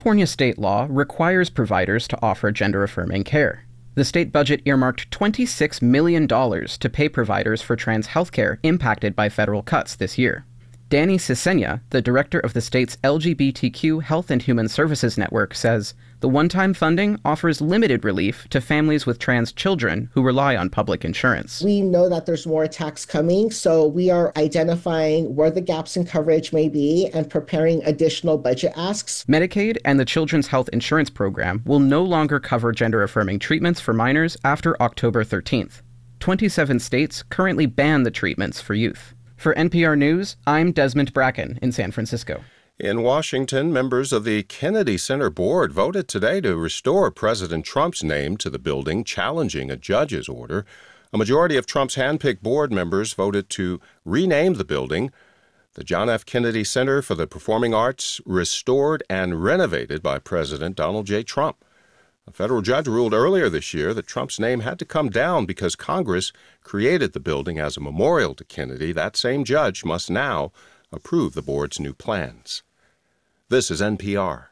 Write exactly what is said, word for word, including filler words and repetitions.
California state law requires providers to offer gender-affirming care. The state budget earmarked twenty-six million dollars to pay providers for trans healthcare impacted by federal cuts this year. Danny Cicenia, the director of the state's L G B T Q Health and Human Services Network, says the one-time funding offers limited relief to families with trans children who rely on public insurance. We know that there's more attacks coming, so we are identifying where the gaps in coverage may be and preparing additional budget asks. Medicaid and the Children's Health Insurance Program will no longer cover gender-affirming treatments for minors after October thirteenth. twenty-seven states currently ban the treatments for youth. For N P R News, I'm Desmond Bracken in San Francisco. In Washington, members of the Kennedy Center Board voted today to restore President Trump's name to the building, challenging a judge's order. A majority of Trump's handpicked board members voted to rename the building. The John F. Kennedy Center for the Performing Arts, restored and renovated by President Donald J. Trump. A federal judge ruled earlier this year that Trump's name had to come down because Congress created the building as a memorial to Kennedy. That same judge must now approve the board's new plans. This is N P R.